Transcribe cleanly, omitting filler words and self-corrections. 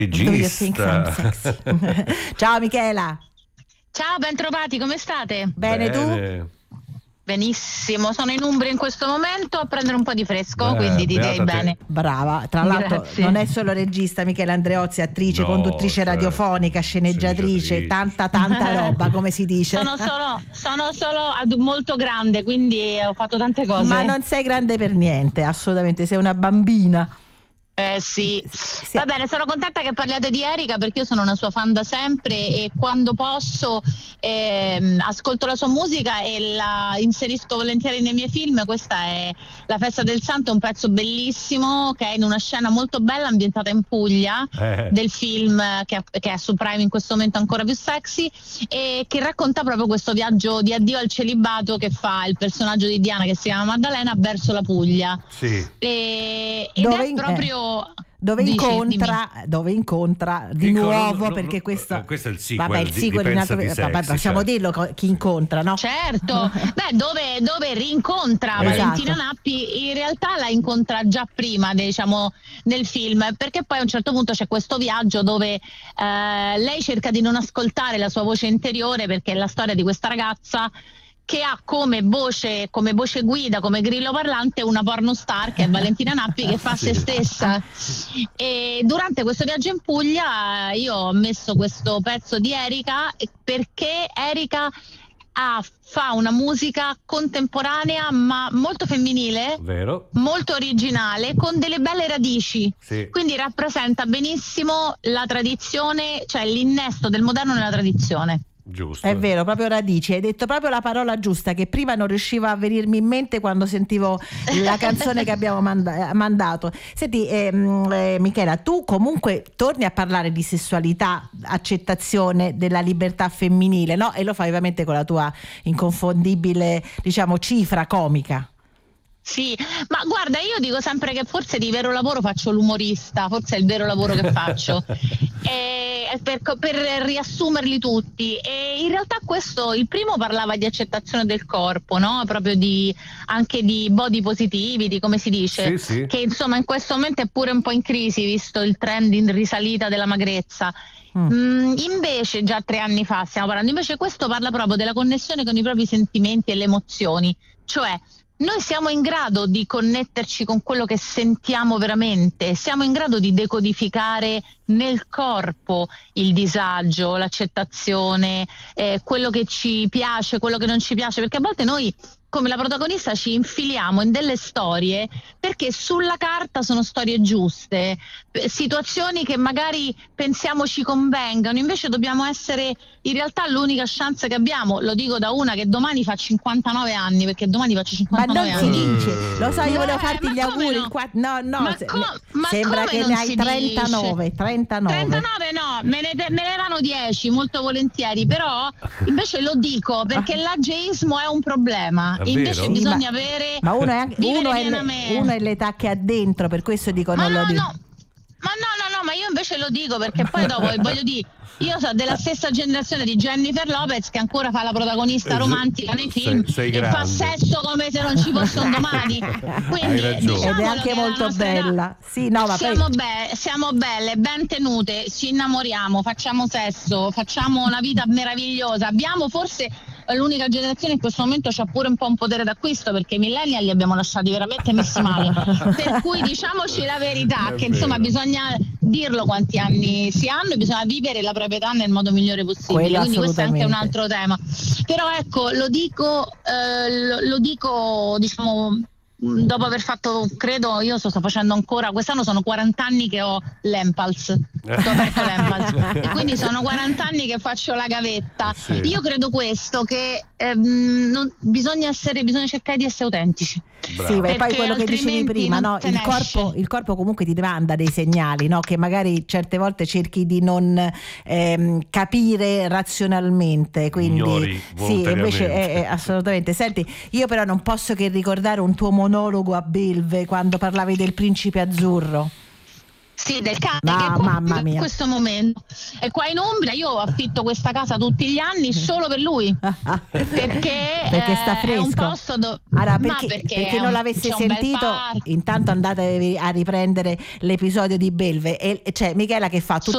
Do you think I'm sexy? Ciao Michela. Ciao, ben trovati, come state? Bene. Tu? Benissimo, sono in Umbria in questo momento a prendere un po' di fresco, quindi direi bene. Brava, tra l'altro non è solo regista Michela Andreozzi, attrice, conduttrice radiofonica, sceneggiatrice, tanta roba, come si dice. Sono solo molto grande, quindi ho fatto tante cose. Ma non sei grande per niente, assolutamente, sei una bambina. Sì. Va bene, sono contenta che parliate di Erika perché io sono una sua fan da sempre e quando posso ascolto la sua musica e la inserisco volentieri nei miei film. Questa è La festa del santo, un pezzo bellissimo che è in una scena molto bella ambientata in Puglia del film che è su Prime in questo momento ancora più sexy e che racconta proprio questo viaggio di addio al celibato che fa il personaggio di Diana che si chiama Maddalena verso la Puglia. Sì. Ed è proprio dove incontra di nuovo perché questo è il sequel. Vabbè, il sequel in altro, possiamo dirlo chi incontra, no? Certo. Dove rincontra Valentina Nappi, in realtà la incontra già prima, diciamo, nel film, perché poi a un certo punto c'è questo viaggio dove lei cerca di non ascoltare la sua voce interiore perché è la storia di questa ragazza che ha come voce guida, come grillo parlante, una pornostar che è Valentina Nappi che fa se stessa. E durante questo viaggio in Puglia io ho messo questo pezzo di Erika perché Erika fa una musica contemporanea ma molto femminile, molto originale, con delle belle radici, quindi rappresenta benissimo la tradizione, cioè l'innesto del moderno nella tradizione. Giusto. È vero, proprio radici, hai detto proprio la parola giusta che prima non riusciva a venirmi in mente quando sentivo la canzone che abbiamo mandato. Senti Michela, tu comunque torni a parlare di sessualità, accettazione della libertà femminile, no? E lo fai ovviamente con la tua inconfondibile, diciamo, cifra comica. Sì, ma guarda, io dico sempre che forse di vero lavoro faccio l'umorista, forse è il vero lavoro che faccio, per riassumerli tutti. E in realtà il primo parlava di accettazione del corpo, no? Proprio anche di body positivity, come si dice, che insomma in questo momento è pure un po' in crisi visto il trend in risalita della magrezza. Invece già 3 anni fa stiamo parlando, invece questo parla proprio della connessione con i propri sentimenti e le emozioni, cioè noi siamo in grado di connetterci con quello che sentiamo veramente, siamo in grado di decodificare nel corpo il disagio, l'accettazione, quello che ci piace, quello che non ci piace, perché a volte noi come la protagonista ci infiliamo in delle storie perché sulla carta sono storie giuste, situazioni che magari pensiamo ci convengano, invece dobbiamo essere in realtà l'unica chance che abbiamo. Lo dico da una che domani fa 59 anni, perché domani faccio 59 anni. Ma non si dice, lo so, io volevo farti gli auguri. Sembra che ne hai 39. 39 no, me ne levano 10 molto volentieri, però invece lo dico perché l'ageismo è un problema. Invece bisogna avere, ma uno è l'età che ha dentro, per questo dico non lo dico. Ma io invece lo dico perché poi dopo voglio dire, io sono della stessa generazione di Jennifer Lopez che ancora fa la protagonista romantica nei film e fa sesso come se non ci fosse un domani. Quindi ed è anche molto bella. Siamo belle, ben tenute, ci innamoriamo, facciamo sesso, facciamo una vita meravigliosa. Abbiamo forse l'unica generazione in questo momento c'ha pure un po' un potere d'acquisto perché i millennial li abbiamo lasciati veramente messi male. Per cui diciamoci la verità che insomma bisogna dirlo quanti anni si hanno e bisogna vivere la propria età nel modo migliore possibile. Quindi questo è anche un altro tema. Però ecco, lo dico diciamo dopo aver fatto, credo, io sto facendo ancora, quest'anno sono 40 anni che ho l'Empals, ho aperto l'Empals e quindi sono 40 anni che faccio la gavetta. Io credo questo, che bisogna cercare di essere autentici. Sì, e poi quello che dicevi prima, no? Il corpo comunque ti manda dei segnali, no? Che magari certe volte cerchi di non capire razionalmente, quindi sì, invece è assolutamente. Senti, io però non posso che ricordare un tuo monologo a Belve quando parlavi del principe azzurro. Sì, del cane che in questo momento è qua in Umbria. Io affitto questa casa tutti gli anni solo per lui perché sta fresco. È un posto perché non l'avesse sentito, intanto andate a riprendere l'episodio di Belve e c'è Michela che fa tutta